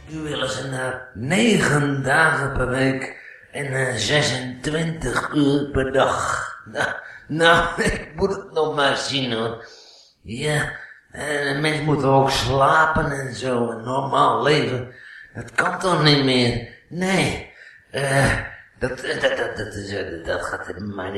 Nu willen ze naar 9 dagen per week en 26 uur per dag. Nou, ik moet het nog maar zien hoor. Ja, een mens moet ook slapen en zo, een normaal leven. Dat kan toch niet meer? Nee, dat gaat mij